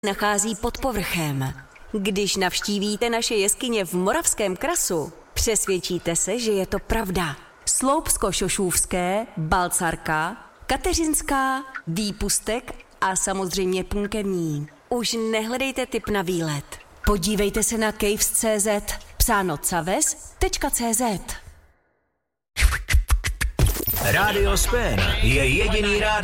nachází pod povrchem. Když navštívíte naše jeskyně v Moravském krasu, přesvědčíte se, že je to pravda. Sloupsko-Šošůvské, Balcarka, Kateřinská, Výpustek a samozřejmě Punkevní. Už nehledejte tip na výlet. Podívejte se na caves.cz, psáno caves.cz. Rádio Spen je jediný rádio.